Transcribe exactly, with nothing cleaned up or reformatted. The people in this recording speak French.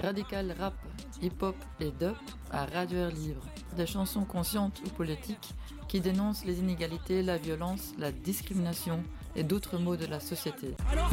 Radical rap, hip-hop et dub à Radio Air Libre. Des chansons conscientes ou politiques qui dénoncent les inégalités, la violence, la discrimination et d'autres maux de la société. Alors